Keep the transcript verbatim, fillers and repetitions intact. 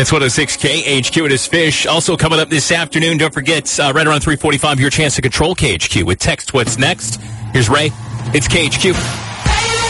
It's one oh six K H Q. It is Fish. Also coming up this afternoon, don't forget, uh, right around three forty-five, your chance to control K H Q with Text What's Next. Here's Ray. It's K H Q.